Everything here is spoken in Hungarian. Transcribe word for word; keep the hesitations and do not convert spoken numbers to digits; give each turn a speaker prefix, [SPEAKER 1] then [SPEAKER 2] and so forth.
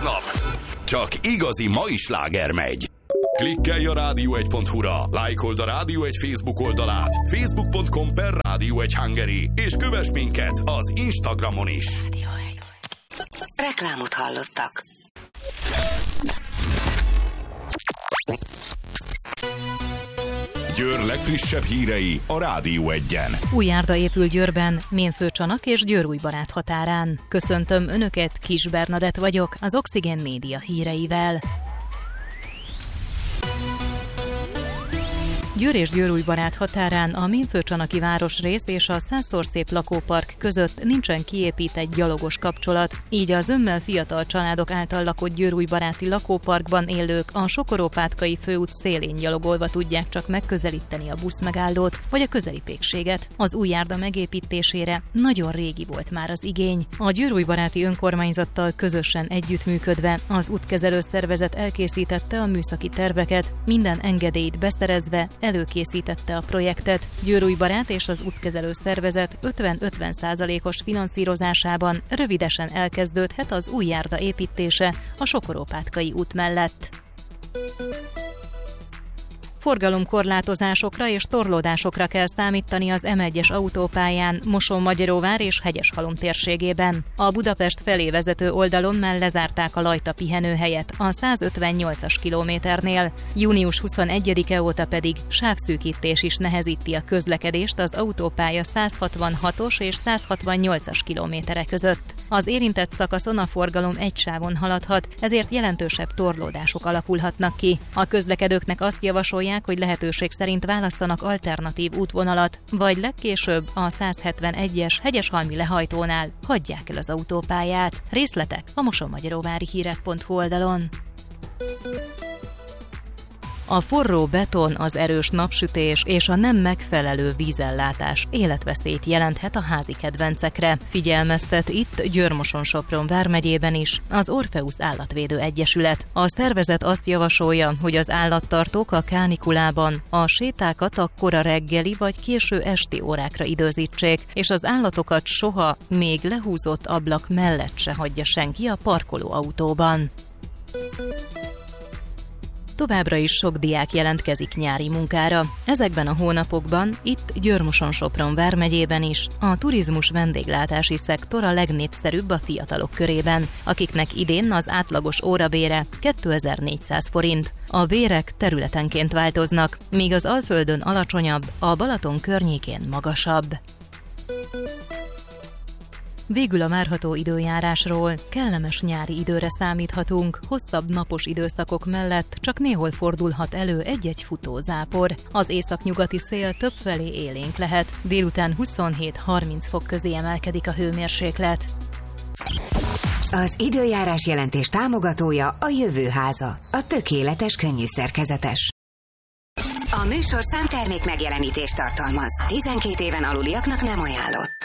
[SPEAKER 1] hétköznap. Csak igazi mai sláger megy. Klikkelj a rádió egy pont hu-ra, lájkold a Rádió egy Facebook oldalát, facebook pont com per Rádió egy Hungary, és kövess minket az Instagramon is.
[SPEAKER 2] Reklámot hallottak.
[SPEAKER 1] Győr legfrissebb hírei a Rádió egyen.
[SPEAKER 3] Új járda épül Győrben, Ménfőcsanak és Győr-Újbarát határán. Köszöntöm Önöket, Kis Bernadett vagyok, az Oxygen Média híreivel. Győr és Győr-Újbarát határán a Ménfőcsanaki városrész és a Százszor Szép lakópark között nincsen kiépített gyalogos kapcsolat, így a zömmel fiatal családok által lakott Győr-Újbaráti lakóparkban élők a Sokorópátkai főút szélén gyalogolva tudják csak megközelíteni a buszmegállót vagy a közeli pékséget. Az új járda megépítésére nagyon régi volt már az igény. A Győr-Újbaráti önkormányzattal közösen együttműködve az útkezelő szervezet elkészítette a műszaki terveket, minden engedélyt beszerezve előkészítette a projektet. Győr-Újbarát és az útkezelő szervezet ötven-ötven százalékos finanszírozásában rövidesen elkezdődhet az új járda építése a Sokorópátkai út mellett. Forgalomkorlátozásokra és torlódásokra kell számítani az em egyes autópályán Moson-Magyaróvár és Hegyeshalom térségében. A Budapest felé vezető oldalon már lezárták a Lajta pihenőhelyet a százötvennyolcas kilométernél. június huszonegyedike óta pedig sávszűkítés is nehezíti a közlekedést az autópálya százhatvanhatos és százhatvannyolcas kilométere között. Az érintett szakaszon a forgalom egy sávon haladhat, ezért jelentősebb torlódások alakulhatnak ki. A közlekedőknek azt javasolják, hogy lehetőség szerint válasszanak alternatív útvonalat, vagy legkésőbb a százhetvenegyes hegyeshalmi lehajtónál hagyják el az autópályát. Részletek a mosonmagyaróvári hírek pont hu oldalon. A forró beton, az erős napsütés és a nem megfelelő vízellátás életveszélyt jelenthet a házi kedvencekre. Figyelmeztet itt Győr-Moson-Sopron vármegyében is az Orpheus Állatvédő Egyesület. A szervezet azt javasolja, hogy az állattartók a kánikulában a sétákat a kora reggeli vagy késő esti órákra időzítsék, és az állatokat soha még lehúzott ablak mellett se hagyja senki a parkolóautóban. Továbbra is sok diák jelentkezik nyári munkára. Ezekben a hónapokban itt Győr-Moson-Sopron vármegyében is a turizmus vendéglátási szektor a legnépszerűbb a fiatalok körében, akiknek idén az átlagos órabére kétezer-négyszáz forint. A bérek területenként változnak, míg az Alföldön alacsonyabb, a Balaton környékén magasabb. Végül a várható időjárásról. Kellemes nyári időre számíthatunk, hosszabb napos időszakok mellett csak néhol fordulhat elő egy-egy futózápor. Az északnyugati szél többfelé élénk lehet, délután huszonhét-harminc fok közé emelkedik a hőmérséklet.
[SPEAKER 2] Az időjárás jelentés támogatója a Jövőháza, a tökéletes könnyűszerkezetes. A műsor számtermék megjelenítést tartalmaz. tizenkét éven aluliaknak nem ajánlott.